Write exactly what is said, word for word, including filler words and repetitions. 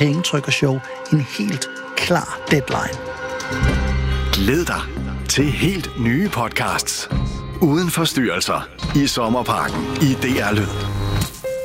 pengetrykkershow en helt klar deadline. Glæd dig til helt nye podcasts. Uden forstyrrelser. I Sommerparken i D R Lyd.